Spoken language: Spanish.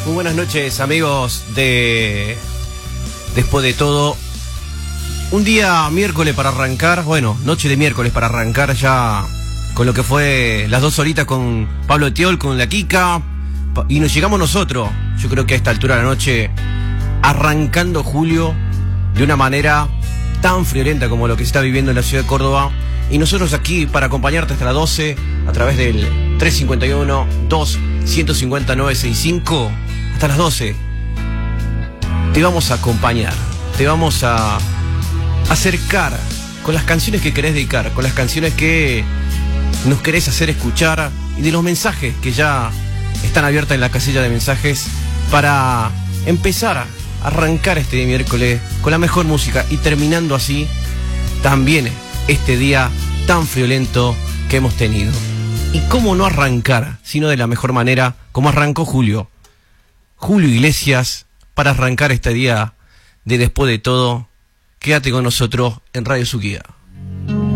Muy buenas noches, amigos de Después de Todo. Un día miércoles para arrancar, bueno, noche de miércoles para arrancar ya con lo que fue las 2 horitas con Pablo Etiol, con la Kika. Y nos llegamos nosotros, yo creo que a esta altura de la noche, arrancando julio de una manera tan friolenta como lo que se está viviendo en la ciudad de Córdoba. Y nosotros aquí para acompañarte hasta las 12 a través del 351-2-150-965. Hasta las 12 te vamos a acompañar, te vamos a acercar con las canciones que querés dedicar, con las canciones que nos querés hacer escuchar y de los mensajes que ya están abiertas en la casilla de mensajes para empezar a arrancar este miércoles con la mejor música y terminando así también este día tan friolento que hemos tenido. Y cómo no arrancar, sino de la mejor manera, como arrancó Julio Iglesias, para arrancar este día de Después de Todo. Quédate con nosotros en Radio Suquía.